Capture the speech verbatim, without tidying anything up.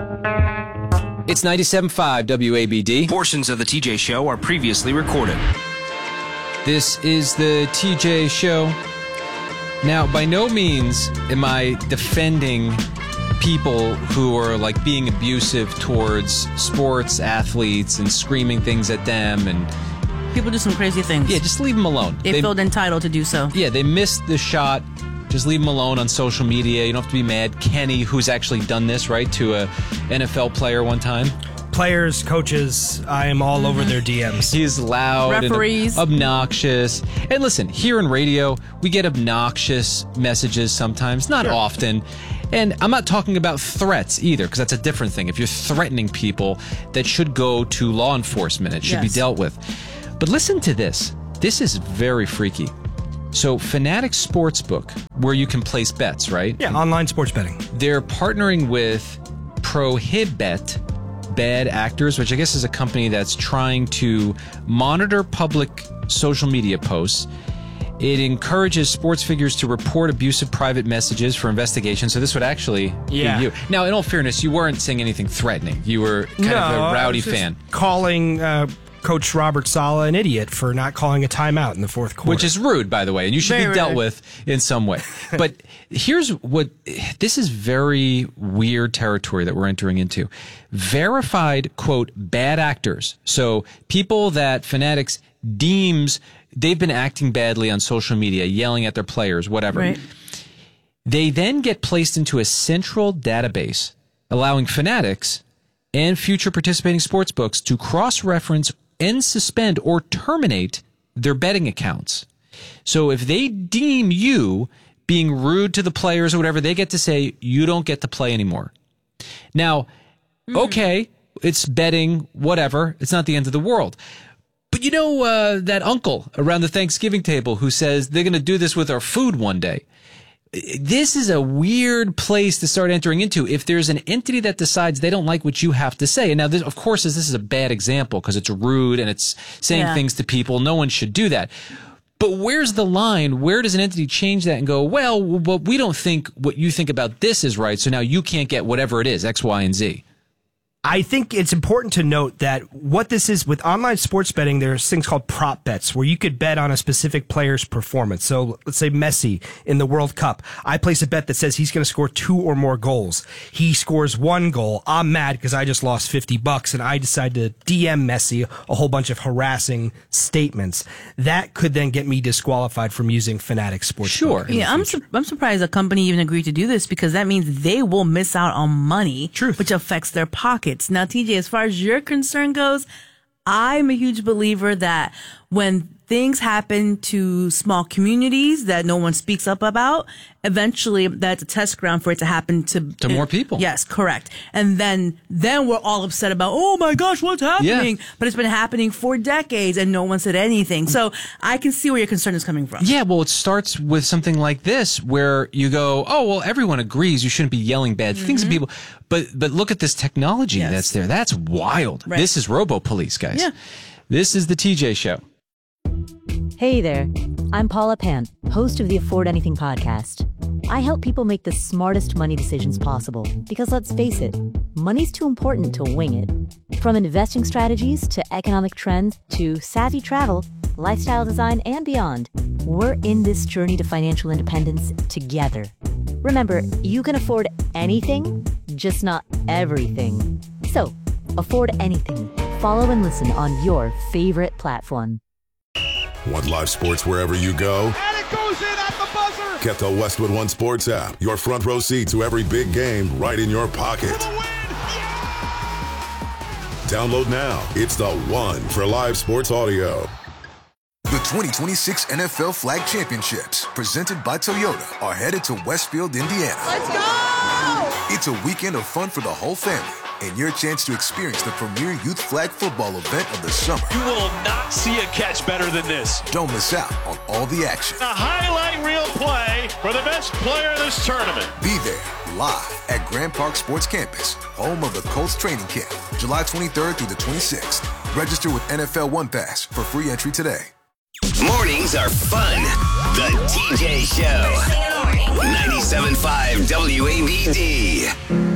It's ninety-seven point five W A B D. Portions of the T J Show are previously recorded. This is the T J Show. Now, by no means am I defending people who are like being abusive towards sports athletes and screaming things at them, and people do some crazy things. Yeah, just leave them alone. They, they feel entitled to do so. Yeah, they missed the shot. Just leave them alone on social media. You don't have to be mad. Kenny, who's actually done this, right, to a N F L player one time. Players, coaches, I am all mm-hmm. over their D Ms. He's loud Referees. and obnoxious. And listen, here in radio, we get obnoxious messages sometimes, not sure. often. And I'm not talking about threats either, because that's a different thing. If you're threatening people, that should go to law enforcement. It should yes. be dealt with. But listen to this. This is very freaky. So Fanatics Sportsbook, where you can place bets, right? Yeah, online sports betting. They're partnering with Prohibet Bad Actors, which I guess is a company that's trying to monitor public social media posts. It encourages sports figures to report abusive private messages for investigation. So this would actually yeah. be you. Now, in all fairness, you weren't saying anything threatening. You were kind no, of a rowdy I was just fan. Calling uh, Coach Robert Saleh an idiot for not calling a timeout in the fourth quarter. Which is rude, by the way, and you should very be dealt rude. with in some way. But here's what, this is very weird territory that we're entering into. Verified, quote, bad actors. So people that Fanatics deems they've been acting badly on social media, yelling at their players, whatever. Right. They then get placed into a central database, allowing Fanatics and future participating sportsbooks to cross-reference and suspend or terminate their betting accounts. So if they deem you being rude to the players or whatever, they get to say, you don't get to play anymore. Now, mm-hmm. okay, it's betting, whatever. It's not the end of the world. But you know uh, that uncle around the Thanksgiving table who says they're going to do this with our food one day? This is a weird place to start entering into if there's an entity that decides they don't like what you have to say. And now, this, of course, this is a bad example because it's rude and it's saying yeah. things to people. No one should do that. But where's the line? Where does an entity change that and go, well, well, we don't think what you think about this is right, so now you can't get whatever it is, X, Y, and Z. I think it's important to note that what this is with online sports betting, there's things called prop bets where you could bet on a specific player's performance. So let's say Messi in the World Cup. I place a bet that says he's going to score two or more goals. He scores one goal. I'm mad because I just lost fifty bucks and I decide to D M Messi a whole bunch of harassing statements. That could then get me disqualified from using Fanatics Sports. Sure. Yeah, I'm su- I'm surprised a company even agreed to do this because that means they will miss out on money, Truth. which affects their pockets. Now, T J, as far as your concern goes, I'm a huge believer that when things happen to small communities that no one speaks up about, eventually that's a test ground for it to happen to to more people. Yes, correct. And then then we're all upset about, oh my gosh, what's happening? Yeah. But it's been happening for decades and no one said anything. So I can see where your concern is coming from. Yeah, well, it starts with something like this where you go, oh, well, everyone agrees you shouldn't be yelling bad mm-hmm. things at people. But but look at this technology yes. that's there. That's wild. Right. This is Robo-Police, guys. Yeah. This is the T J Show. Hey there, I'm Paula Pant, host of the Afford Anything podcast. I help people make the smartest money decisions possible because let's face it, money's too important to wing it. From investing strategies to economic trends to savvy travel, lifestyle design, and beyond, we're in this journey to financial independence together. Remember, you can afford anything, just not everything. So, afford anything. Follow and listen on your favorite platform. Want live sports wherever you go? And it goes in at the buzzer! Get the Westwood One Sports app. Your front row seat to every big game right in your pocket. For the win! Yeah! Download now. It's the one for live sports audio. The twenty twenty-six N F L Flag Championships, presented by Toyota, are headed to Westfield, Indiana. Let's go! It's a weekend of fun for the whole family and your chance to experience the premier youth flag football event of the summer. You will not see a catch better than this. Don't miss out on all the action. A highlight reel play for the best player in this tournament. Be there live at Grand Park Sports Campus, home of the Colts training camp, July twenty-third through the twenty-sixth. Register with N F L One Pass for free entry today. Mornings are fun. The T J Show. ninety-seven point five W A B D.